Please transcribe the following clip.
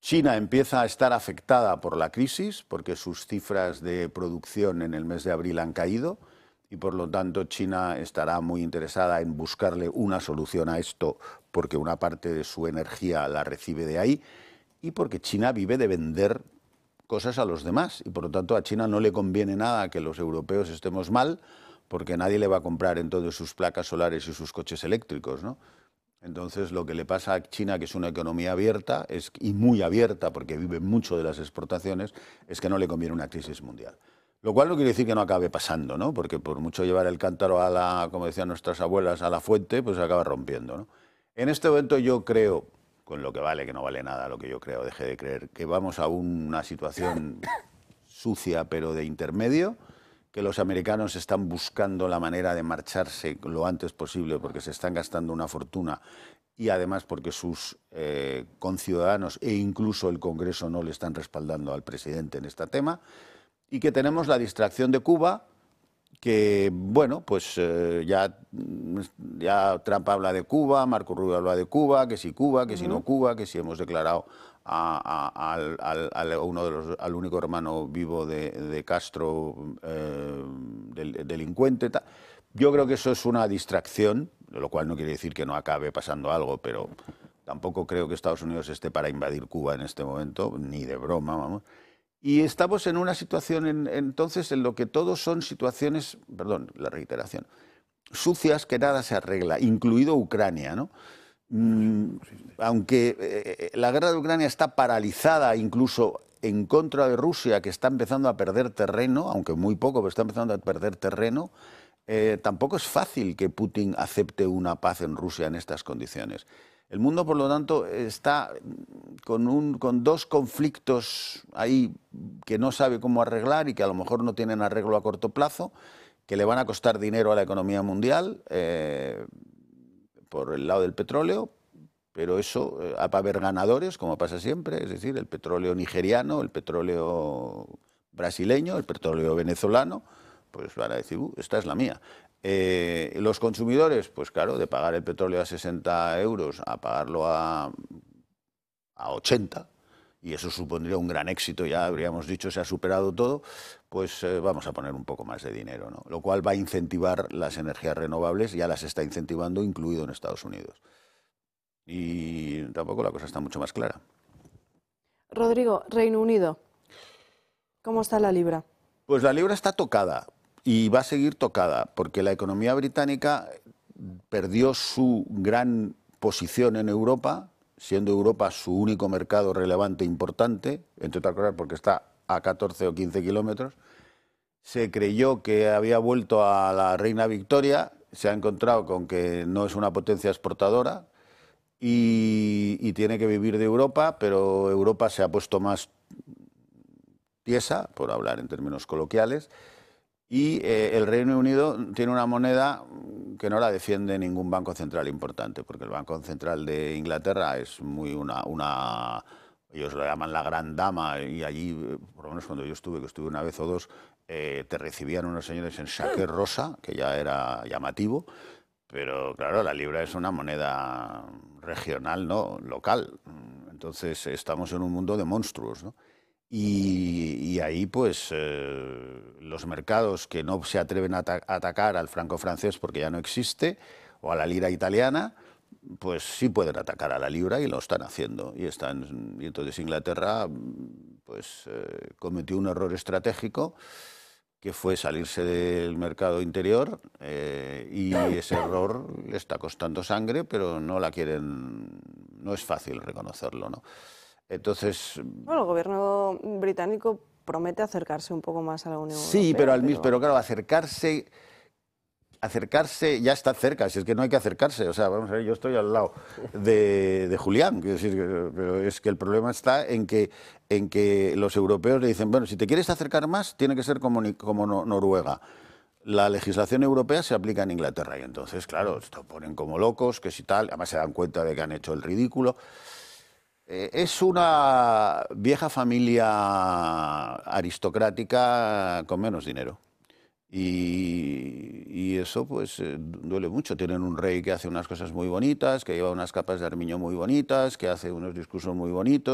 China empieza a estar afectada por la crisis porque sus cifras de producción en el mes de abril han caído y por lo tanto China estará muy interesada en buscarle una solución a esto porque una parte de su energía la recibe de ahí y porque China vive de vender cosas a los demás y por lo tanto a China no le conviene nada que los europeos estemos mal porque nadie le va a comprar entonces sus placas solares y sus coches eléctricos, ¿no? Entonces, lo que le pasa a China, que es una economía abierta y muy abierta porque vive mucho de las exportaciones, es que no le conviene una crisis mundial. Lo cual no quiere decir que no acabe pasando, ¿no? Porque por mucho llevar el cántaro a la, como decían nuestras abuelas, a la fuente, pues se acaba rompiendo, ¿no? En este momento yo creo, con lo que vale, que no vale nada lo que yo creo, deje de creer, que vamos a una situación sucia pero de intermedio, que los americanos están buscando la manera de marcharse lo antes posible porque se están gastando una fortuna y además porque sus conciudadanos e incluso el Congreso no le están respaldando al presidente en este tema, y que tenemos la distracción de Cuba, que bueno, pues ya Trump habla de Cuba, Marco Rubio habla de Cuba, que si no Cuba, que si hemos declarado al único hermano vivo de Castro delincuente. Yo creo que eso es una distracción, lo cual no quiere decir que no acabe pasando algo, pero tampoco creo que Estados Unidos esté para invadir Cuba en este momento, ni de broma, vamos. Y estamos en una situación entonces en lo que todos son situaciones, perdón, la reiteración, sucias que nada se arregla, incluido Ucrania, ¿no? Aunque la guerra de Ucrania está paralizada incluso en contra de Rusia, que está empezando a perder terreno, aunque muy poco, pero está empezando a perder terreno, tampoco es fácil que Putin acepte una paz en Rusia en estas condiciones. El mundo, por lo tanto, está con dos conflictos ahí que no sabe cómo arreglar y que a lo mejor no tienen arreglo a corto plazo, que le van a costar dinero a la economía mundial por el lado del petróleo, pero eso va a haber ganadores, como pasa siempre, es decir, el petróleo nigeriano, el petróleo brasileño, el petróleo venezolano, pues van a decir, esta es la mía. Los consumidores, pues claro, de pagar el petróleo a 60 euros a pagarlo a 80, y eso supondría un gran éxito, ya habríamos dicho, se ha superado todo, pues vamos a poner un poco más de dinero, ¿no? Lo cual va a incentivar las energías renovables, ya las está incentivando, incluido en Estados Unidos. Y tampoco la cosa está mucho más clara. Rodrigo, Reino Unido, ¿cómo está la libra? Pues la libra está tocada. Y va a seguir tocada, porque la economía británica perdió su gran posición en Europa, siendo Europa su único mercado relevante e importante, entre otras cosas porque está a 14 o 15 kilómetros. Se creyó que había vuelto a la reina Victoria, se ha encontrado con que no es una potencia exportadora y tiene que vivir de Europa, pero Europa se ha puesto más tiesa, por hablar en términos coloquiales, y el Reino Unido tiene una moneda que no la defiende ningún banco central importante, porque el Banco Central de Inglaterra es muy ellos lo llaman la gran dama, y allí, por lo menos cuando yo estuve, que estuve una vez o dos, te recibían unos señores en saque rosa, que ya era llamativo, pero claro, la libra es una moneda regional, no local. Entonces estamos en un mundo de monstruos, ¿no? Y ahí, pues, los mercados que no se atreven a atacar al franco francés porque ya no existe, o a la lira italiana, pues sí pueden atacar a la libra y lo están haciendo. Y entonces Inglaterra, pues, cometió un error estratégico que fue salirse del mercado interior, y ese error le está costando sangre, pero no es fácil reconocerlo, ¿no? Entonces, bueno, el gobierno británico promete acercarse un poco más a la Unión Europea. Sí, pero claro, acercarse ya está cerca, si es que no hay que acercarse. O sea, vamos a ver, yo estoy al lado de Julián, quiero decir, pero es que el problema está en que los europeos le dicen, bueno, si te quieres acercar más, tiene que ser como Noruega. La legislación europea se aplica en Inglaterra y entonces, claro, se ponen como locos, que si tal, además se dan cuenta de que han hecho el ridículo. Es una vieja familia aristocrática con menos dinero. Y eso pues duele mucho. Tienen un rey que hace unas cosas muy bonitas, que lleva unas capas de armiño muy bonitas, que hace unos discursos muy bonitos.